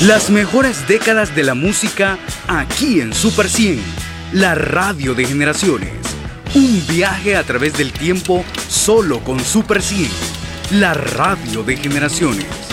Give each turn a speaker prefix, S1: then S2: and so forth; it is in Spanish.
S1: Las mejores décadas de la música aquí en Super 100, la radio de generaciones. Un viaje a través del tiempo solo con Super 100, la radio de generaciones.